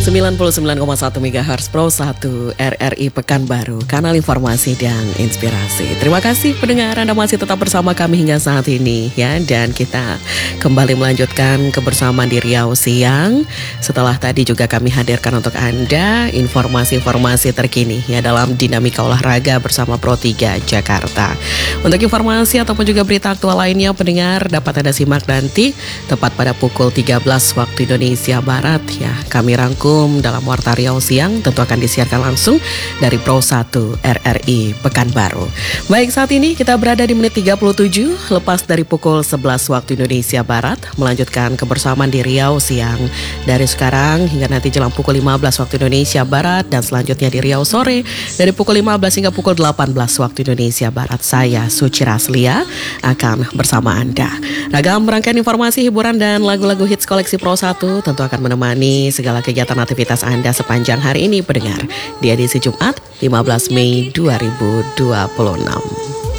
99,1 MHz Pro 1 RRI Pekanbaru, kanal informasi dan inspirasi. Terima kasih pendengar, Anda masih tetap bersama kami hingga saat ini ya. Dan kita kembali melanjutkan kebersamaan di Riau Siang. Setelah tadi juga kami hadirkan untuk Anda informasi-informasi terkini ya dalam dinamika olahraga bersama Pro 3 Jakarta. Untuk informasi ataupun juga berita aktual lainnya pendengar dapat Anda simak nanti tepat pada pukul 13 waktu Indonesia Barat ya. Kami rangkum dalam Warta Riau Siang, tentu akan disiarkan langsung dari Pro 1 RRI Pekanbaru. Baik, saat ini kita berada di menit 37 lepas dari pukul 11 waktu Indonesia Barat, melanjutkan kebersamaan di Riau Siang dari sekarang hingga nanti jelang pukul 15 waktu Indonesia Barat, dan selanjutnya di Riau Sore dari pukul 15 hingga pukul 18 waktu Indonesia Barat. Saya Suci Raslia akan bersama Anda. Ragam rangkaian informasi, hiburan dan lagu-lagu hits koleksi Pro 1 tentu akan menemani segala kegiatan aktivitas Anda sepanjang hari ini pendengar di edisi Jumat 15 Mei 2026.